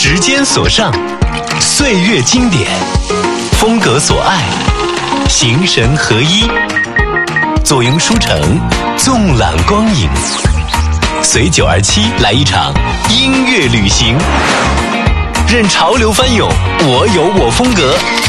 时间所上，岁月经典，风格所爱，形神合一，坐拥书城，纵览光影，随927来一场音乐旅行，任潮流翻涌，我有我风格，